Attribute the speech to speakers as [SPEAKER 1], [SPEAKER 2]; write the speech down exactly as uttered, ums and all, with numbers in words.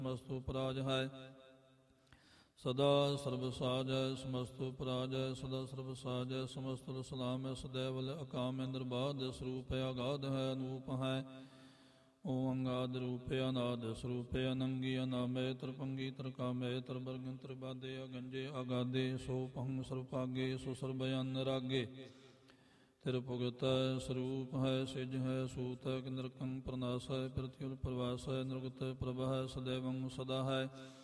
[SPEAKER 1] ਸਮਸਤੁ ਪਰਾਜ ਹੈ। ਸਦਾ ਸਰਬ ਸਾਜੈ ਸਮਸਤੁ ਪਰਾਜੈ, ਸਦਾ ਸਰਬ ਸਾਜੈ ਸਮਸਤੁ ਸਲਾਮੈ। ਸਦੈਵਲ ਅਕਾਮ ਨਿਰਬਾਧ, ਸਰੂਪ ਅਗਾਧ ਹੈ ਅਨੂਪ ਹੈ। ਓੰਗਾਦ ਰੂਪੇ ਅਨਾਦ ਸਰੂਪੇ ਅਨੰਗੀ ਅਨਾਮੈ। ਤਰਪੰਗੀ ਤਰਕਾਮੈ ਤਰਬਰਗੰ ਤਰਬਾਦੇ ਅਗੰਜੇ ਅਗਾਦੇ। ਸੋ ਪਹੰ ਸਰਪਾਗੇ ਸੋ ਸਰਬਯਨ ਰਾਗੇ। ਤਿਰ ਭੁਗਤੈ ਸਰੂਪ ਹੈ ਸਿਜ ਹੈ ਸੂਤੈ। ਨਿਰਕੰ ਪ੍ਰਨਾਸੈ ਪ੍ਰਤਿਉਰ ਪ੍ਰਵਾਸੈ। ਨਿਰਗਤੈ ਪ੍ਰਭੈ ਸਦੈਵੰ ਸਦਾ ਹੈ।